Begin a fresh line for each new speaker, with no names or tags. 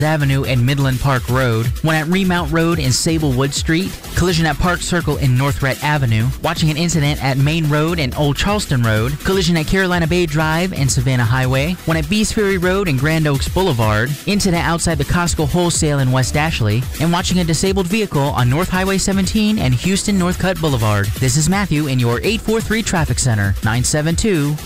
Avenue and Midland Park Road, one at Remount Road and Sablewood Street, collision at Park Circle in North Rhett Avenue, watching an incident at Main Road and Old Charleston Road, collision at Carolina Bay Drive and Savannah Highway, one at Bees Ferry Road and Grand Oaks Boulevard, incident outside the Costco Wholesale in West Ashley, and watching a disabled vehicle on North Highway 17 and Houston Northcutt Boulevard. This is Matthew in your 843 Traffic Center, 972